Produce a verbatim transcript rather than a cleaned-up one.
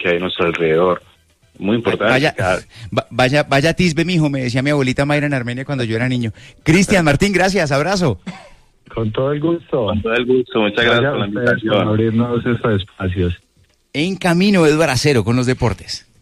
que hay a nuestro alrededor. Muy importante. Vaya, vaya, vaya tisbe, mijo, me decía mi abuelita Mayra en Armenia cuando yo era niño. Cristian Martín, gracias, abrazo. Con todo el gusto. Con todo el gusto, muchas gracias por la invitación. Por abrirnos estos espacios. En camino, Eduardo Acero con los deportes.